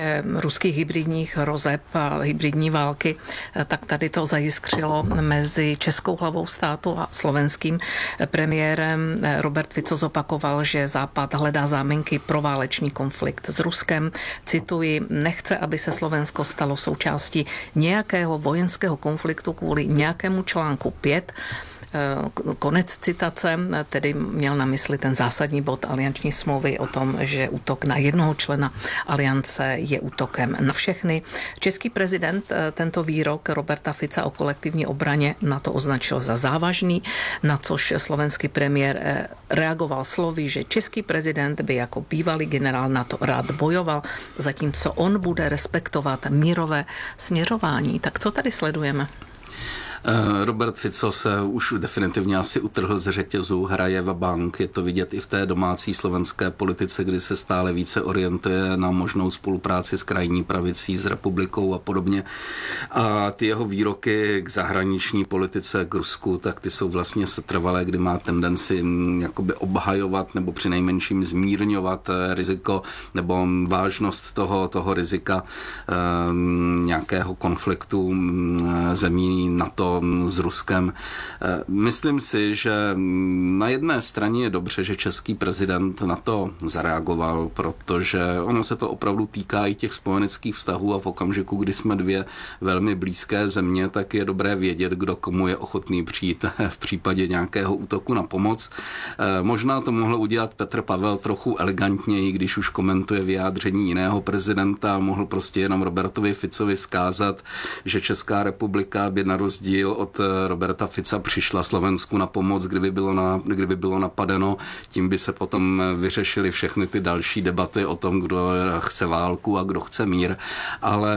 ruských hybridních hrozeb a hybridní války, tak tady to zajiskřilo mezi českou hlavou státu a slovenským premiérem. Robert Fico zopakoval, že Západ hledá záminky pro válečný konflikt s Ruskem. Cituji, nechce, aby se Slovensko stalo součástí nějakého vojenského konfliktu kvůli nějakému článku 5. Konec citace, tedy měl na mysli ten zásadní bod alianční smlouvy o tom, že útok na jednoho člena aliance je útokem na všechny. Český prezident tento výrok Roberta Fica o kolektivní obraně na to označil za závažný, na což slovenský premiér reagoval slovy, že český prezident by jako bývalý generál NATO rád bojoval, zatímco on bude respektovat mírové směřování. Tak co tady sledujeme? Robert Fico se už definitivně asi utrhl z řetězu, hraje vabank. Je to vidět i v té domácí slovenské politice, kdy se stále více orientuje na možnou spolupráci s krajní pravicí, s republikou a podobně. A ty jeho výroky k zahraniční politice, k Rusku, tak ty jsou vlastně setrvalé, kdy má tendenci jakoby obhajovat nebo přinejmenším zmírňovat riziko nebo vážnost toho rizika nějakého konfliktu zemí NATO s Ruskem. Myslím si, že na jedné straně je dobře, že český prezident na to zareagoval, protože ono se to opravdu týká i těch spojeneckých vztahů a v okamžiku, kdy jsme dvě velmi blízké země, tak je dobré vědět, kdo komu je ochotný přijít v případě nějakého útoku na pomoc. Možná to mohl udělat Petr Pavel trochu elegantněji, když už komentuje vyjádření jiného prezidenta, mohl prostě jenom Robertovi Ficovi vzkázat, že Česká republika by na rozdíl od Roberta Fica přišla Slovensku na pomoc, kdyby bylo napadeno. Tím by se potom vyřešily všechny ty další debaty o tom, kdo chce válku a kdo chce mír. Ale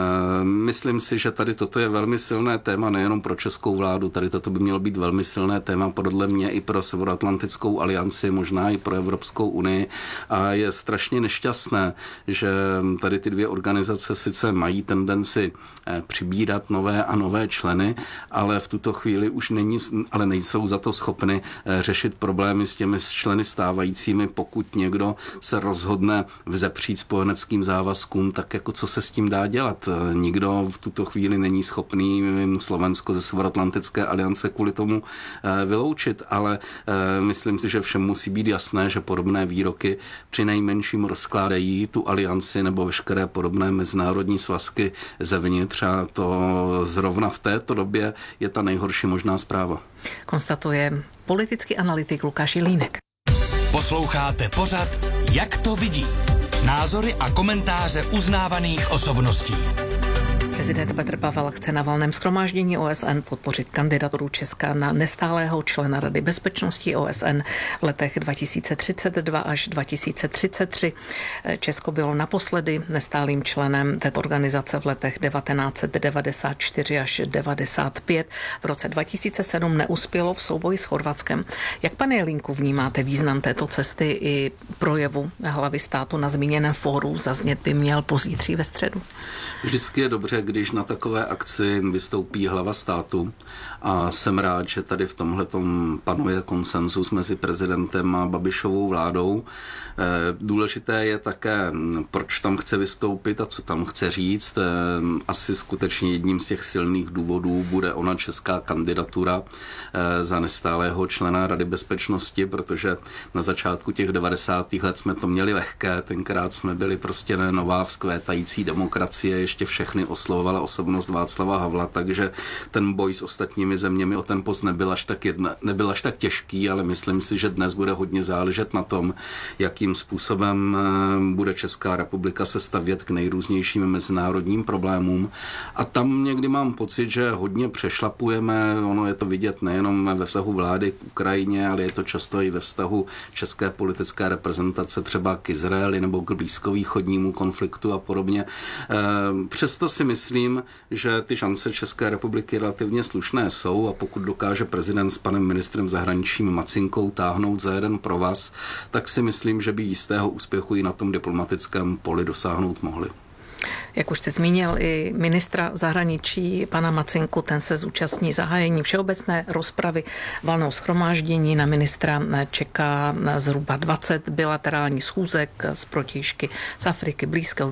myslím si, že tady toto je velmi silné téma nejenom pro českou vládu, tady toto by mělo být velmi silné téma podle mě i pro Severoatlantickou alianci, možná i pro Evropskou unii. A je strašně nešťastné, že tady ty dvě organizace sice mají tendenci přibírat nové a nové členy, ale v tuto chvíli už nejsou za to schopny řešit problémy s těmi členy stávajícími, pokud někdo se rozhodne vzepřít spojeneckým závazkům, tak jako co se s tím dá dělat. Nikdo v tuto chvíli není schopný Slovensko ze Severoatlantické aliance kvůli tomu vyloučit, ale myslím si, že všem musí být jasné, že podobné výroky přinejmenším rozkládají tu alianci nebo veškeré podobné mezinárodní svazky zevnitř a to zrovna v této době je ta nejhorší možná zpráva. Konstatuje politický analytik Lukáš Jelínek. Posloucháte pořad Jak to vidí? Názory a komentáře uznávaných osobností. Prezident Petr Pavel chce na valném shromáždění OSN podpořit kandidaturu Česka na nestálého člena Rady bezpečnosti OSN v letech 2032 až 2033. Česko bylo naposledy nestálým členem této organizace v letech 1994 až 1995. V roce 2007 neuspělo v souboji s Chorvatskem. Jak, pane Jelínku, vnímáte význam této cesty i projevu hlavy státu na zmíněném fóru? Zaznět by měl pozítří ve středu. Vždycky je dobře, když na takové akci vystoupí hlava státu a jsem rád, že tady v tomhletom panuje konsenzus mezi prezidentem a Babišovou vládou. Důležité je také, proč tam chce vystoupit a co tam chce říct. Asi skutečně jedním z těch silných důvodů bude ona česká kandidatura za nestálého člena Rady bezpečnosti, protože na začátku těch 90. let jsme to měli lehké, tenkrát jsme byli prostě nová vzkvétající demokracie, ještě všechny oslovovala osobnost Václava Havla, takže ten boj s ostatními zeměmi o ten post nebyl až tak těžký, ale myslím si, že dnes bude hodně záležet na tom, jakým způsobem bude Česká republika se stavět k nejrůznějším mezinárodním problémům. A tam někdy mám pocit, že hodně přešlapujeme, ono je to vidět nejenom ve vztahu vlády k Ukrajině, ale je to často i ve vztahu české politické reprezentace třeba k Izraeli nebo k blízkovýchodnímu konfliktu a podobně. Přesto si myslím, že ty šance České republiky relativně slušné jsou a pokud dokáže prezident s panem ministrem zahraničím Macinkou táhnout za jeden provaz, tak si myslím, že by jistého úspěchu i na tom diplomatickém poli dosáhnout mohli. Jak už jste zmínil i ministra zahraničí pana Macinku, ten se zúčastní zahájení všeobecné rozpravy valného shromáždění. Na ministra čeká zhruba 20 bilaterálních schůzek z protějšky z Afriky, Blízkého